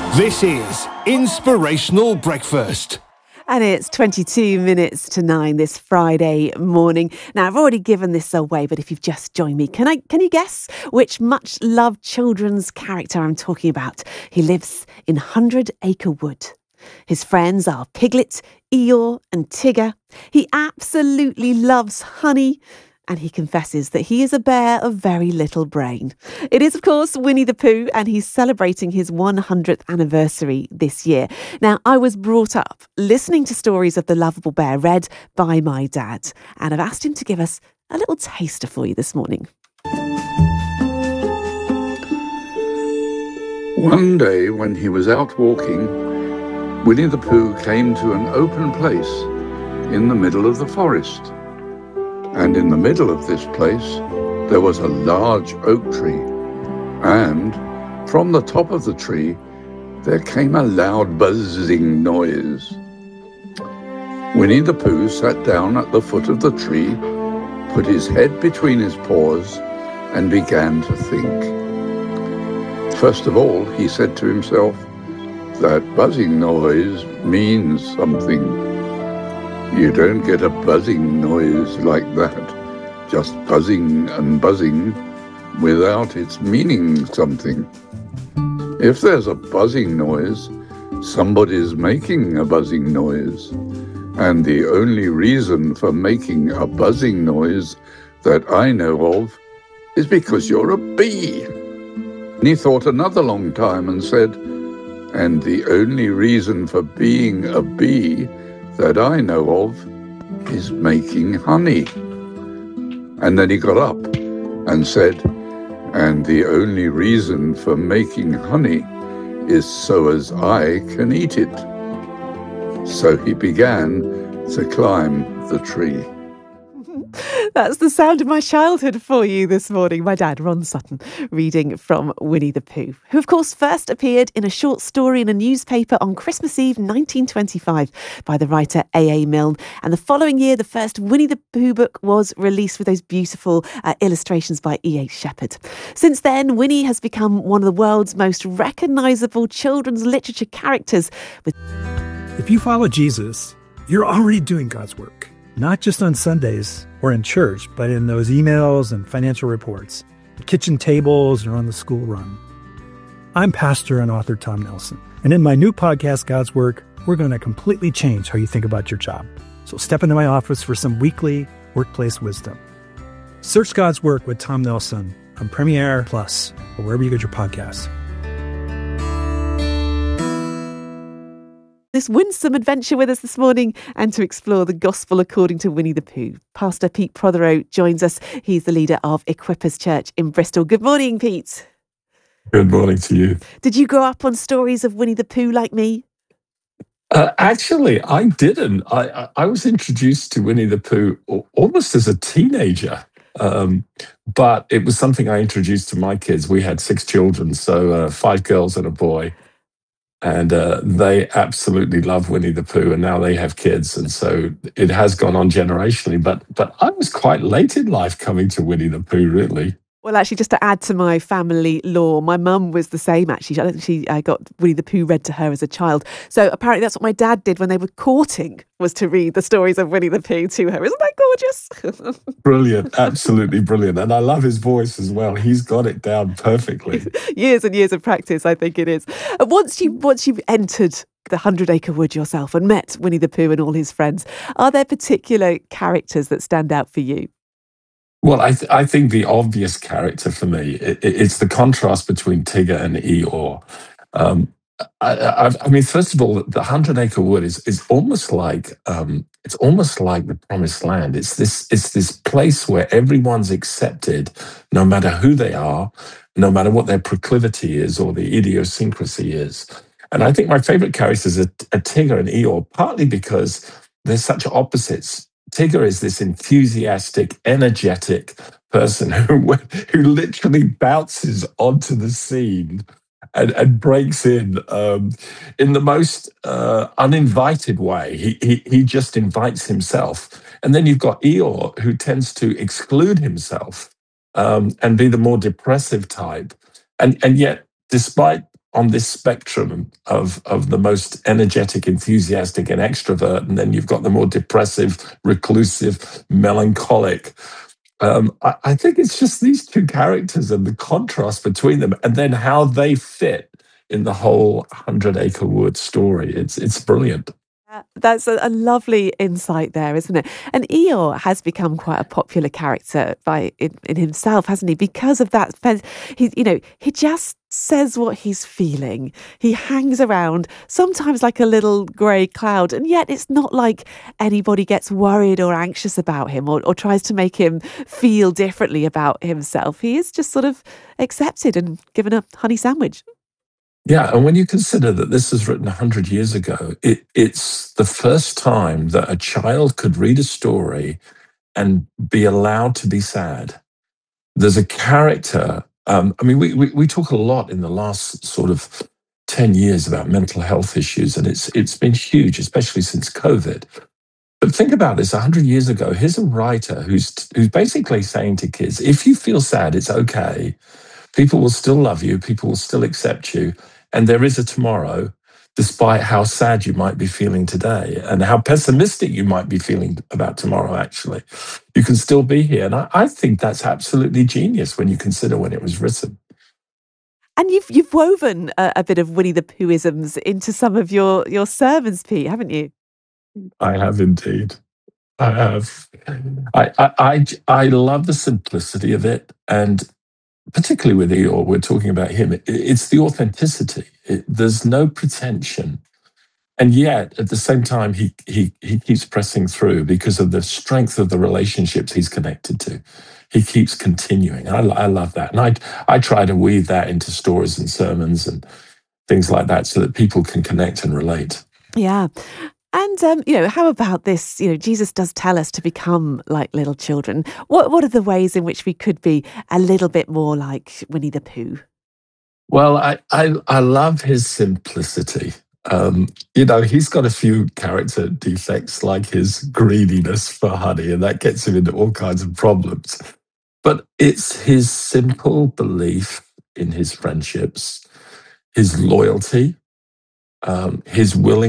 This is Inspirational Breakfast. And it's 22 minutes to 9 this Friday morning. Now, I've already given this away, but if you've just joined me, can you guess which much-loved children's character I'm talking about? He lives in 100 Acre Wood. His friends are Piglet, Eeyore and Tigger. He absolutely loves honey. And he confesses that he is a bear of very little brain. It is, of course, Winnie the Pooh, and he's celebrating his 100th anniversary this year. Now, I was brought up listening to stories of the lovable bear read by my dad, and I've asked him to give us a little taster for you this morning. One day when he was out walking, Winnie the Pooh came to an open place in the middle of the forest. And in the middle of this place, there was a large oak tree. And from the top of the tree, there came a loud buzzing noise. Winnie the Pooh sat down at the foot of the tree, put his head between his paws, and began to think. First of all, he said to himself, "That buzzing noise means something. You don't get a buzzing noise like that, just buzzing and buzzing, without its meaning something. If there's a buzzing noise, somebody's making a buzzing noise. And the only reason for making a buzzing noise that I know of is because you're a bee." And he thought another long time and said, "And the only reason for being a bee that I know of is making honey." And then he got up and said, "And the only reason for making honey is so as I can eat it." So he began to climb the tree. That's the sound of my childhood for you this morning. My dad, Ron Sutton, reading from Winnie the Pooh, who, of course, first appeared in a short story in a newspaper on Christmas Eve 1925 by the writer A.A. Milne. And the following year, the first Winnie the Pooh book was released with those beautiful illustrations by E.H. Shepard. Since then, Winnie has become one of the world's most recognisable children's literature characters. If you follow Jesus, you're already doing God's work. Not just on Sundays or in church, but in those emails and financial reports, the kitchen tables or on the school run. I'm pastor and author Tom Nelson, and in my new podcast, God's Work, we're going to completely change how you think about your job. So step into my office for some weekly workplace wisdom. Search God's Work with Tom Nelson on Premiere Plus or wherever you get your podcasts. This winsome adventure with us this morning and to explore the gospel according to Winnie the Pooh. Pastor Pete Prothero joins us. He's the leader of Equippers Church in Bristol. Good morning, Pete. Good morning to you. Did you grow up on stories of Winnie the Pooh like me? Actually, I didn't. I was introduced to Winnie the Pooh almost as a teenager. But it was something I introduced to my kids. We had 6 children, so 5 girls and a boy. And they absolutely love Winnie the Pooh, and now they have kids. And so it has gone on generationally. But I was quite late in life coming to Winnie the Pooh, really. Well, actually, just to add to my family lore, my mum was the same, actually. I don't think she got Winnie the Pooh read to her as a child. So apparently that's what my dad did when they were courting, was to read the stories of Winnie the Pooh to her. Isn't that gorgeous? Brilliant. Absolutely brilliant. And I love his voice as well. He's got it down perfectly. Years and years of practice, I think it is. Once you've entered the 100 Acre Wood yourself and met Winnie the Pooh and all his friends, are there particular characters that stand out for you? Well, I think the obvious character for me, it's the contrast between Tigger and Eeyore. I mean, first of all, the 100 Acre Wood is almost like the promised land. It's this place where everyone's accepted, no matter who they are, no matter what their proclivity is or the idiosyncrasy is. And I think my favorite characters are Tigger and Eeyore, partly because they're such opposites. Tigger is this enthusiastic, energetic person who literally bounces onto the scene and breaks in the most uninvited way. He just invites himself. And then you've got Eeyore, who tends to exclude himself and be the more depressive type. And yet, despite on this spectrum of the most energetic, enthusiastic, and extrovert, and then you've got the more depressive, reclusive, melancholic. I think it's just these two characters and the contrast between them, and then how they fit in the whole Hundred Acre Wood story. It's brilliant. That's a lovely insight there, isn't it? And Eeyore has become quite a popular character in himself, hasn't he? Because of that, he just says what he's feeling. He hangs around, sometimes like a little grey cloud, and yet it's not like anybody gets worried or anxious about him or tries to make him feel differently about himself. He is just sort of accepted and given a honey sandwich. Yeah, and when you consider that this was written 100 years ago, it's the first time that a child could read a story and be allowed to be sad. There's a character. We talk a lot in the last sort of 10 years about mental health issues, and it's been huge, especially since COVID. But think about this: 100 years ago, here's a writer who's basically saying to kids, if you feel sad, it's okay. People will still love you. People will still accept you. And there is a tomorrow, despite how sad you might be feeling today and how pessimistic you might be feeling about tomorrow, actually. You can still be here. And I think that's absolutely genius when you consider when it was written. And you've woven a bit of Winnie the Poohisms into some of your sermons, Pete, haven't you? I have indeed. I have. I love the simplicity of it, and particularly with Eeyore, we're talking about him. It's the authenticity. There's no pretension, and yet at the same time, he keeps pressing through because of the strength of the relationships he's connected to. He keeps continuing. I love that, and I try to weave that into stories and sermons and things like that, so that people can connect and relate. Yeah. And, how about this? Jesus does tell us to become like little children. What are the ways in which we could be a little bit more like Winnie the Pooh? Well, I love his simplicity. He's got a few character defects like his greediness for honey, and that gets him into all kinds of problems. But it's his simple belief in his friendships, his loyalty, his willingness